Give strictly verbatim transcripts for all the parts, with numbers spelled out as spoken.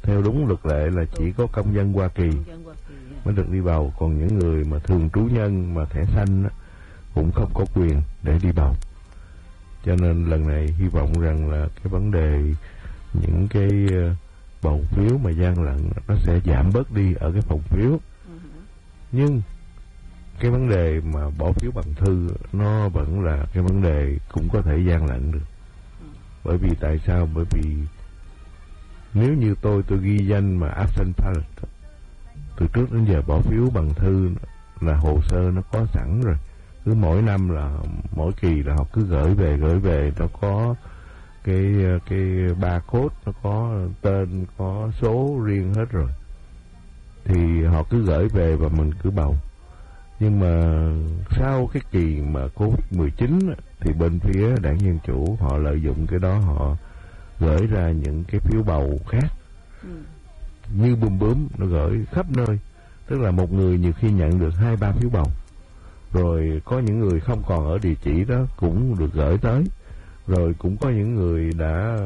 theo đúng luật lệ là chỉ có công dân Hoa Kỳ mới được đi bầu, còn những người mà thường trú nhân mà thẻ xanh á, cũng không có quyền để đi bầu. Cho nên lần này hy vọng rằng là cái vấn đề những cái bầu phiếu mà gian lận nó sẽ giảm bớt đi ở cái phòng phiếu. Nhưng cái vấn đề mà bỏ phiếu bằng thư nó vẫn là cái vấn đề cũng có thể gian lận được. Bởi vì tại sao? Bởi vì nếu như tôi tôi ghi danh mà absent ballot, từ trước đến giờ bỏ phiếu bằng thư là hồ sơ nó có sẵn rồi, cứ mỗi năm là mỗi kỳ là họ cứ gửi về gửi về nó có cái cái barcode, nó có tên có số riêng hết rồi, thì họ cứ gửi về và mình cứ bầu. Nhưng mà sau cái kỳ mà Covid mười chín thì bên phía đảng Dân Chủ họ lợi dụng cái đó, họ gửi ra những cái phiếu bầu khác, ừ. như bùm bướm nó gửi khắp nơi. Tức là một người nhiều khi nhận được hai ba phiếu bầu, rồi có những người không còn ở địa chỉ đó cũng được gửi tới, rồi cũng có những người đã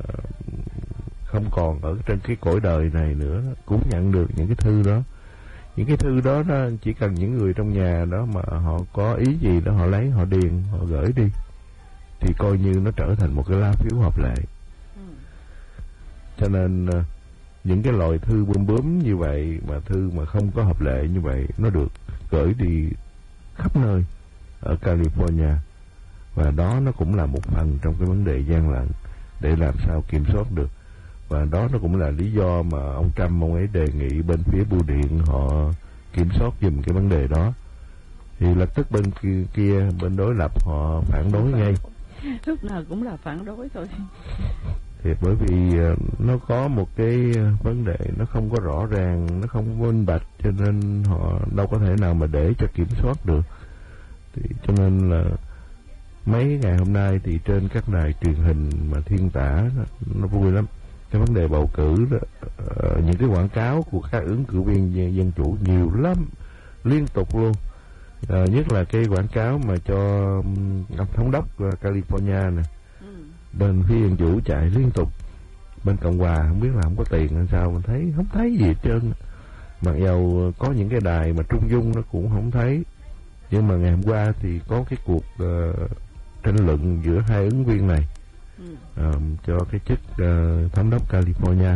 không còn ở trên cái cõi đời này nữa cũng nhận được những cái thư đó. Những cái thư đó, đó chỉ cần những người trong nhà đó mà họ có ý gì đó họ lấy, họ điền, họ gửi đi, thì coi như nó trở thành một cái lá phiếu hợp lệ. ừ. Cho nên những cái loại thư bướm bướm như vậy, mà thư mà không có hợp lệ như vậy, nó được gửi đi khắp nơi ở California. Và đó nó cũng là một phần trong cái vấn đề gian lận để làm sao kiểm soát được. Và đó nó cũng là lý do mà ông Trump ông ấy đề nghị bên phía bưu điện họ kiểm soát giùm cái vấn đề đó. Thì lập tức bên kia, kia bên đối lập họ phản đối ngay. Lúc nào cũng là phản đối thôi. Thì bởi vì nó có một cái vấn đề nó không có rõ ràng, nó không minh bạch, cho nên họ đâu có thể nào mà để cho kiểm soát được. Thì cho nên là mấy ngày hôm nay thì trên các đài truyền hình mà thiên tả nó vui lắm. Cái vấn đề bầu cử đó, uh, những cái quảng cáo của các ứng cử viên Dân Chủ nhiều lắm, liên tục luôn. Uh, nhất là cái quảng cáo mà cho um, thống đốc uh, California nè, ừ. bên phía Dân Chủ chạy liên tục. Bên Cộng Hòa không biết là không có tiền hay sao, mình thấy không thấy gì hết trơn. Mặc dầu có những cái đài mà trung dung nó cũng không thấy. Nhưng mà ngày hôm qua thì có cái cuộc uh, tranh luận giữa hai ứng viên này, ừ. uh, cho cái chức uh, thống đốc California.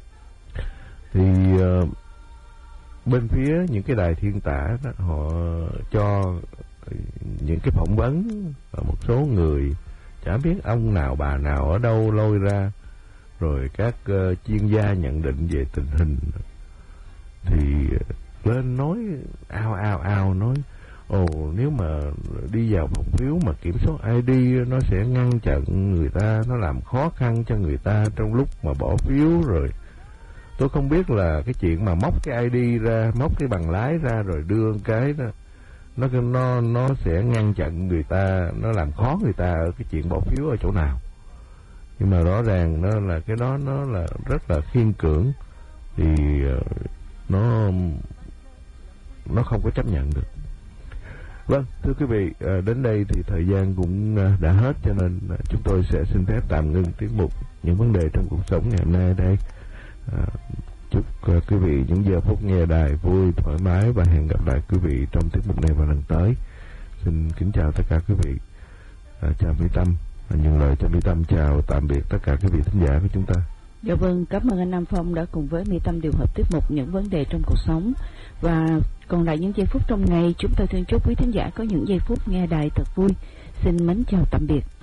Thì uh, bên phía những cái đài thiên tả đó, họ cho những cái phỏng vấn một số người chả biết ông nào bà nào ở đâu lôi ra, rồi các uh, chuyên gia nhận định về tình hình, thì lên nói ao ao ao nói ồ nếu mà đi vào phòng phiếu mà kiểm soát i đê nó sẽ ngăn chặn người ta, nó làm khó khăn cho người ta trong lúc mà bỏ phiếu. Rồi tôi không biết là cái chuyện mà móc cái i đê ra, móc cái bằng lái ra rồi đưa cái đó, nó nó nó sẽ ngăn chặn người ta, nó làm khó người ta ở cái chuyện bỏ phiếu ở chỗ nào. Nhưng mà rõ ràng nó là cái đó nó là rất là khiên cưỡng, thì nó nó không có chấp nhận được. Vâng, thưa quý vị, đến đây thì thời gian cũng đã hết, cho nên chúng tôi sẽ xin phép tạm ngưng tiết mục Những Vấn Đề Trong Cuộc Sống ngày hôm nay đây. À, chúc quý vị những giờ phút nghe đài vui, thoải mái, và hẹn gặp lại quý vị trong tiết mục này vào lần tới. Xin kính chào tất cả quý vị. À, chào Mỹ Tâm, nhận lời cho Mỹ Tâm chào tạm biệt tất cả quý vị thính giả của chúng ta. Dạ vâng, cảm ơn anh Nam Phong đã cùng với Mỹ Tâm điều hợp tiết mục Những Vấn Đề Trong Cuộc Sống. Và còn lại những giây phút trong ngày, chúng tôi xin chúc quý thính giả có những giây phút nghe đài thật vui. Xin mến chào tạm biệt.